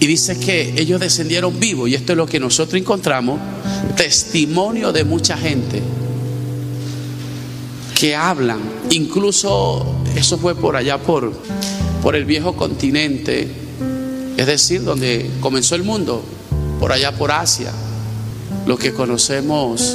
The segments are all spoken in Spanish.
dice que ellos descendieron vivos, y esto es lo que nosotros encontramos: testimonio de mucha gente que hablan. Incluso eso fue por allá por el viejo continente, es decir, donde comenzó el mundo, por allá por Asia, lo que conocemos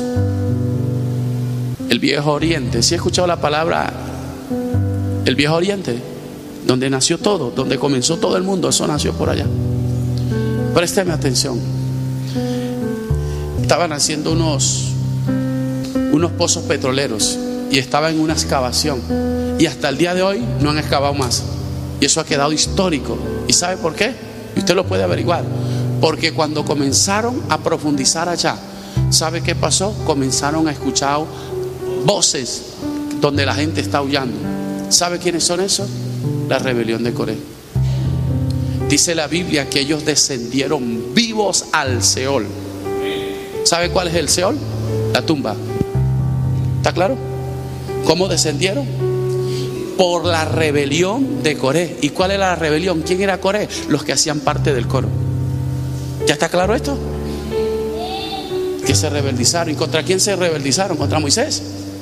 el viejo oriente. ¿Sí he escuchado la palabra el viejo oriente? Donde nació todo, donde comenzó todo el mundo, eso nació por allá. Présteme atención. Estaban haciendo unos pozos petroleros y estaba en una excavación, y hasta el día de hoy no han excavado más, y eso ha quedado histórico. ¿Y sabe por qué? Y usted lo puede averiguar. Porque cuando comenzaron a profundizar allá, ¿sabe qué pasó? Comenzaron a escuchar voces donde la gente está aullando. ¿Sabe quiénes son esos? La rebelión de Coré. Dice la Biblia que ellos descendieron vivos al Seol. ¿Sabe cuál es el Seol? La tumba. ¿Está claro? ¿Cómo descendieron? Por la rebelión de Coré. ¿Y cuál era la rebelión? ¿Quién era Coré? Los que hacían parte del coro. ¿Ya está claro esto? Que se rebeldizaron. ¿Y contra quién se rebeldizaron? Contra Moisés.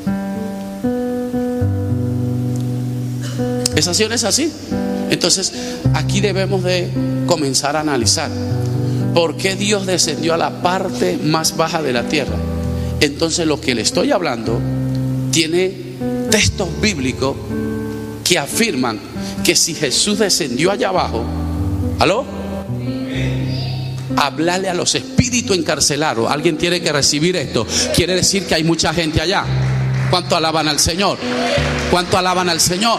¿Es así o no es así? Entonces aquí debemos de comenzar a analizar por qué Dios descendió a la parte más baja de la tierra. Entonces lo que le estoy hablando tiene textos bíblicos que afirman que si Jesús descendió allá abajo, ¿aló? Hablarle a los espíritus encarcelados. Alguien tiene que recibir esto. Quiere decir que hay mucha gente allá. ¿Cuánto alaban al Señor? ¿Cuánto alaban al Señor?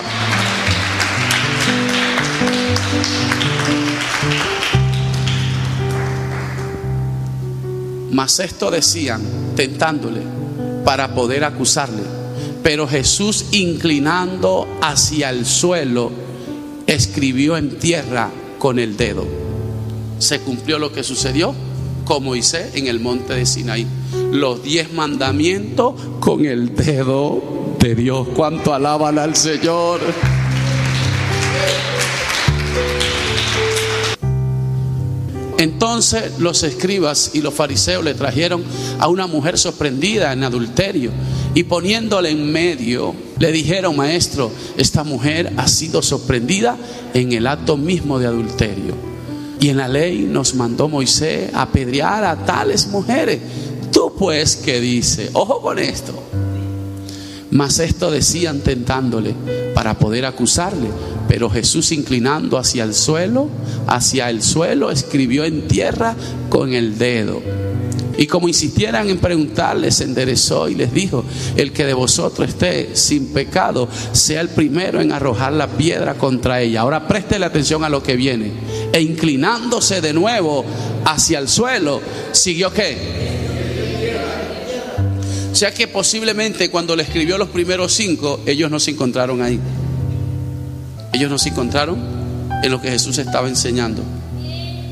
Mas esto decían, tentándole para poder acusarle. Pero Jesús, inclinando hacia el suelo, escribió en tierra con el dedo. Se cumplió lo que sucedió con Moisés en el monte de Sinaí. Los 10 mandamientos con el dedo de Dios. ¿Cuánto alaban al Señor? Entonces los escribas y los fariseos le trajeron a una mujer sorprendida en adulterio, y poniéndole en medio le dijeron: maestro, esta mujer ha sido sorprendida en el acto mismo de adulterio, y en la ley nos mandó Moisés apedrear a tales mujeres. Tú pues, ¿qué dices? Ojo con esto. Mas esto decían tentándole para poder acusarle. Pero Jesús, inclinando hacia el suelo, escribió en tierra con el dedo. Y como insistieran en preguntarle, se enderezó y les dijo: el que de vosotros esté sin pecado, sea el primero en arrojar la piedra contra ella. Ahora préstele atención a lo que viene. E inclinándose de nuevo hacia el suelo, ¿siguió qué? O sea que posiblemente cuando le escribió los primeros 5, ellos no se encontraron ahí. Ellos no se encontraron en lo que Jesús estaba enseñando.